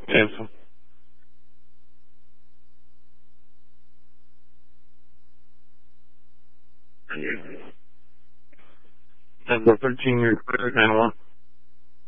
Eso. That's the 13-year clear kind of one.